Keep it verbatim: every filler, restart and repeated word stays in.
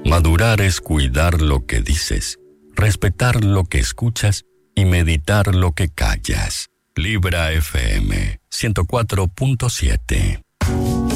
Madurar es cuidar lo que dices, respetar lo que escuchas y meditar lo que callas. Libra F M ciento cuatro punto siete.